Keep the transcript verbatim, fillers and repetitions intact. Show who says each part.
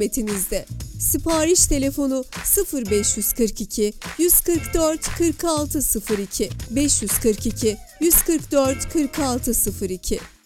Speaker 1: hizmetinizde. Sipariş telefonu sıfır beş kırk iki yüz kırk dört kırk altı sıfır iki beş yüz kırk iki yüz kırk dört kırk altı sıfır iki.